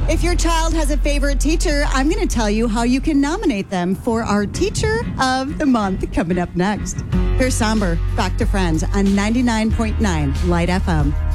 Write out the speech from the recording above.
If your child has a favorite teacher, I'm going to tell you how you can nominate them for our Teacher of the Month coming up next. Here's Somber, Back to Friends on 99.9 Light FM.